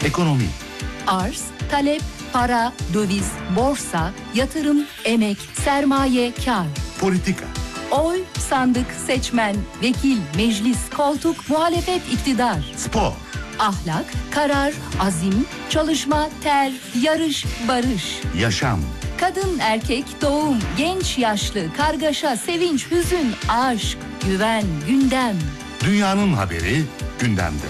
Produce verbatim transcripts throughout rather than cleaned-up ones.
Ekonomi. Arz, talep, para, döviz, borsa, yatırım, emek, sermaye, kar. Politika. Oy, sandık, seçmen, vekil, meclis, koltuk, muhalefet, iktidar. Spor. Ahlak, karar, azim, çalışma, ter, yarış, barış. Yaşam. Kadın, erkek, doğum, genç, yaşlı, kargaşa, sevinç, hüzün, aşk, güven, gündem. Dünyanın haberi gündemde.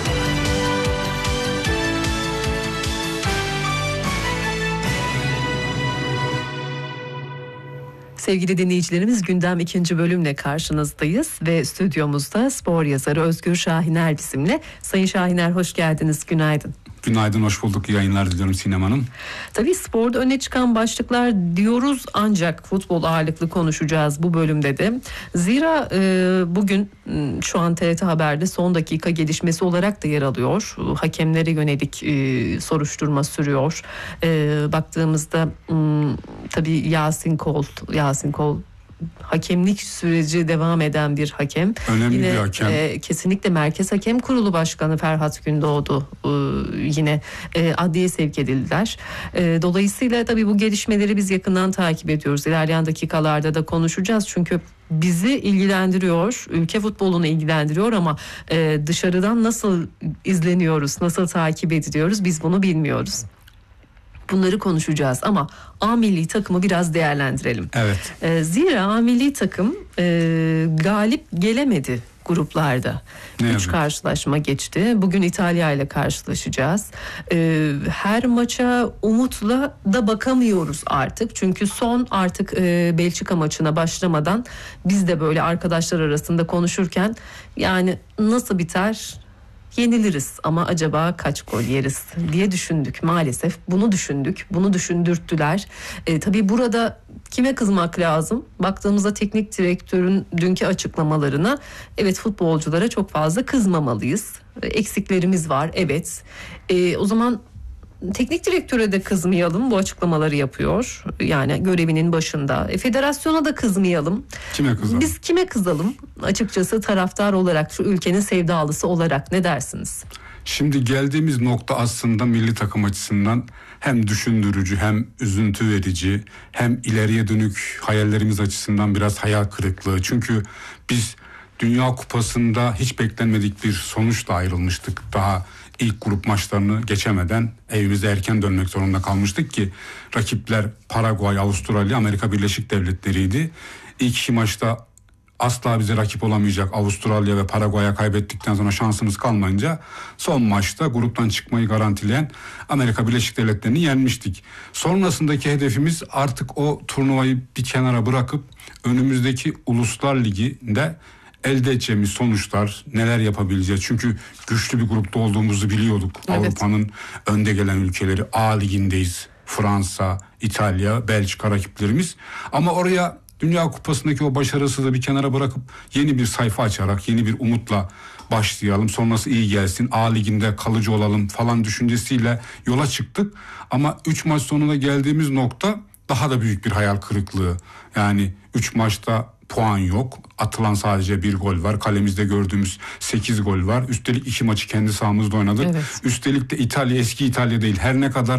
Sevgili dinleyicilerimiz, Gündem ikinci bölümle karşınızdayız ve stüdyomuzda spor yazarı Özgür Şahiner bizimle. Sayın Şahiner, hoş geldiniz, günaydın. Günaydın, hoş bulduk. İyi yayınlar diliyorum Sinem Hanım. Tabii sporda öne çıkan başlıklar diyoruz ancak futbol ağırlıklı konuşacağız bu bölümde de. Zira e, bugün şu an T R T Haber'de son dakika gelişmesi olarak da yer alıyor. Hakemlere yönelik e, soruşturma sürüyor. E, baktığımızda m, tabii Yasin Kol, Yasin Kol hakemlik süreci devam eden bir hakem. Önemli yine, bir hakem. E, kesinlikle Merkez Hakem Kurulu Başkanı Ferhat Gündoğdu e, yine e, adliye sevk edildiler. E, dolayısıyla tabii bu gelişmeleri biz yakından takip ediyoruz. İlerleyen dakikalarda da konuşacağız. Çünkü bizi ilgilendiriyor, ülke futbolunu ilgilendiriyor ama e, dışarıdan nasıl izleniyoruz, nasıl takip ediliyoruz biz bunu bilmiyoruz. Bunları konuşacağız ama A milli takımı biraz değerlendirelim. Evet. E, zira A milli takım e, galip gelemedi gruplarda. Ne Üç yazık. karşılaşma geçti. Bugün İtalya ile karşılaşacağız. E, her maça umutla da bakamıyoruz artık. Çünkü son artık e, Belçika maçına başlamadan biz de böyle arkadaşlar arasında konuşurken yani nasıl biter? Yeniliriz ama acaba kaç gol yeriz diye düşündük maalesef. Bunu düşündük, bunu düşündürttüler. E, tabii burada kime kızmak lazım? Baktığımızda teknik direktörün dünkü açıklamalarına, evet futbolculara çok fazla kızmamalıyız. E, eksiklerimiz var, evet. E, o zaman teknik direktöre de kızmayalım, bu açıklamaları yapıyor. Yani görevinin başında. E, federasyona da kızmayalım. Kime kızalım? Biz kime kızalım? Açıkçası taraftar olarak, şu ülkenin sevdalısı olarak ne dersiniz? Şimdi geldiğimiz nokta aslında milli takım açısından hem düşündürücü, hem üzüntü verici, hem ileriye dönük hayallerimiz açısından biraz hayal kırıklığı. Çünkü biz Dünya Kupası'nda hiç beklenmedik bir sonuçla ayrılmıştık. Daha ilk grup maçlarını geçemeden evimize erken dönmek zorunda kalmıştık ki rakipler Paraguay, Avustralya, Amerika Birleşik Devletleri'ydi. İlk iki maçta asla bize rakip olamayacak Avustralya ve Paraguay'a kaybettikten sonra şansımız kalmayınca son maçta gruptan çıkmayı garantileyen Amerika Birleşik Devletleri'ni yenmiştik. Sonrasındaki hedefimiz artık o turnuvayı bir kenara bırakıp önümüzdeki Uluslar Ligi'nde elde edeceğimiz sonuçlar, neler yapabileceğiz. Çünkü güçlü bir grupta olduğumuzu biliyorduk. Evet. Avrupa'nın önde gelen ülkeleri, A Ligi'ndeyiz. Fransa, İtalya, Belçika rakiplerimiz. Ama oraya Dünya Kupası'ndaki o başarısızlığı bir kenara bırakıp yeni bir sayfa açarak, yeni bir umutla başlayalım. Sonrası iyi gelsin, A Ligi'nde kalıcı olalım falan düşüncesiyle yola çıktık. Ama üç maç sonuna geldiğimiz nokta daha da büyük bir hayal kırıklığı. Yani üç maçta puan yok. Atılan sadece bir gol var. Kalemizde gördüğümüz sekiz gol var. Üstelik iki maçı kendi sahamızda oynadık. Evet. Üstelik de İtalya eski İtalya değil. Her ne kadar